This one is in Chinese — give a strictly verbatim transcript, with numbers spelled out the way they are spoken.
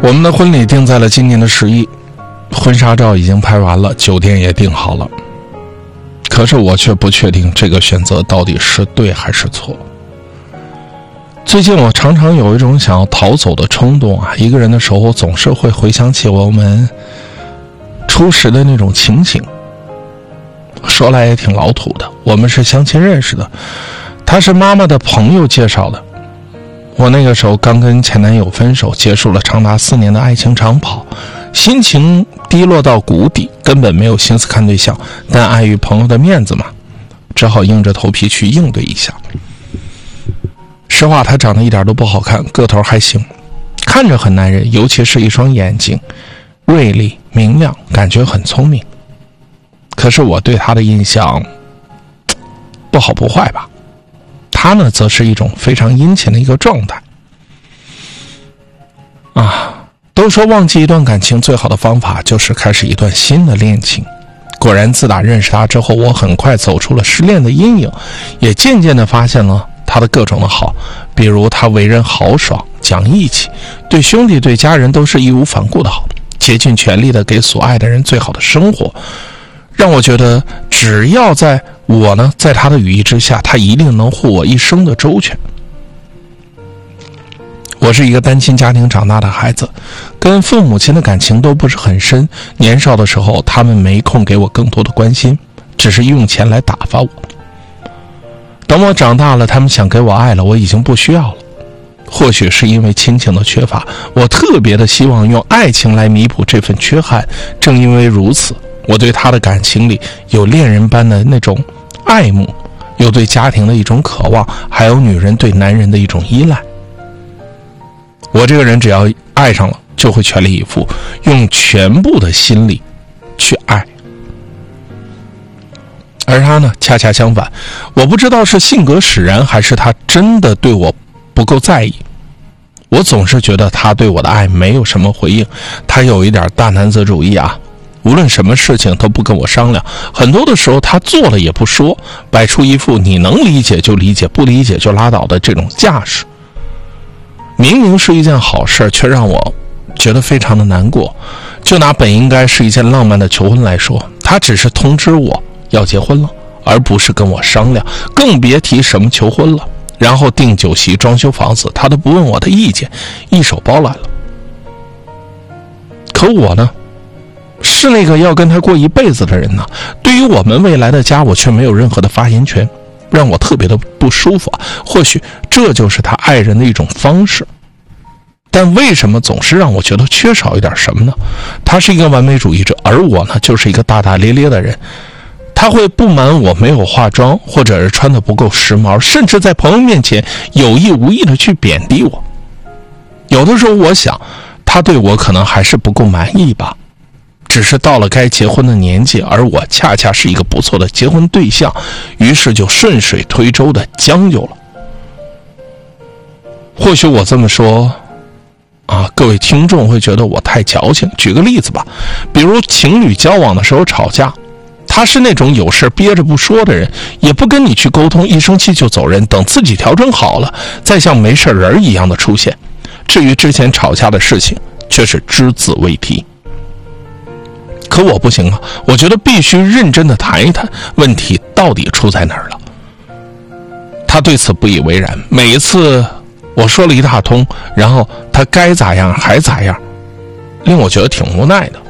我们的婚礼定在了今年的十一，婚纱照已经拍完了，酒店也订好了。可是我却不确定这个选择到底是对还是错。最近我常常有一种想要逃走的冲动啊！一个人的时候，总是会回想起我们初时的那种情景。说来也挺老土的，我们是相亲认识的，他是妈妈的朋友介绍的。我那个时候刚跟前男友分手，结束了长达四年的爱情长跑，心情低落到谷底，根本没有心思看对象，但碍于朋友的面子嘛，只好硬着头皮去应对一下。实话，他长得一点都不好看，个头还行，看着很男人，尤其是一双眼睛锐利明亮，感觉很聪明。可是我对他的印象不好不坏吧，他呢则是一种非常殷勤的一个状态啊。都说忘记一段感情最好的方法就是开始一段新的恋情，果然自打认识他之后，我很快走出了失恋的阴影，也渐渐地发现了他的各种的好，比如他为人豪爽讲义气，对兄弟对家人都是义无反顾的好，竭尽全力的给所爱的人最好的生活，让我觉得只要在我呢在他的羽翼之下，他一定能护我一生的周全。我是一个单亲家庭长大的孩子，跟父母亲的感情都不是很深，年少的时候他们没空给我更多的关心，只是用钱来打发我。等我长大了，他们想给我爱了，我已经不需要了。或许是因为亲情的缺乏，我特别的希望用爱情来弥补这份缺憾。正因为如此，我对他的感情里有恋人般的那种爱慕，有对家庭的一种渴望，还有女人对男人的一种依赖。我这个人只要爱上了，就会全力以赴，用全部的心力去爱。而他呢，恰恰相反，我不知道是性格使然，还是他真的对我不够在意。我总是觉得他对我的爱没有什么回应，他有一点大男子主义啊，无论什么事情都不跟我商量，很多的时候他做了也不说，摆出一副你能理解就理解，不理解就拉倒的这种架势。明明是一件好事，却让我觉得非常的难过。就拿本应该是一件浪漫的求婚来说，他只是通知我要结婚了，而不是跟我商量，更别提什么求婚了。然后订酒席装修房子，他都不问我的意见，一手包揽了。可我呢，是那个要跟他过一辈子的人呢，对于我们未来的家，我却没有任何的发言权，让我特别的不舒服。或许这就是他爱人的一种方式，但为什么总是让我觉得缺少一点什么呢？他是一个完美主义者，而我呢，就是一个大大咧咧的人。他会不满我没有化妆，或者是穿得不够时髦，甚至在朋友面前有意无意的去贬低我。有的时候我想，他对我可能还是不够满意吧，只是到了该结婚的年纪，而我恰恰是一个不错的结婚对象，于是就顺水推舟的将就了。或许我这么说啊，各位听众会觉得我太矫情。举个例子吧，比如情侣交往的时候吵架，他是那种有事憋着不说的人，也不跟你去沟通，一生气就走人，等自己调整好了再像没事人一样的出现。至于之前吵架的事情，却是只字未提。可我不行啊，我觉得必须认真的谈一谈问题到底出在哪儿了。他对此不以为然，每一次我说了一大通，然后他该咋样还咋样，令我觉得挺无奈的。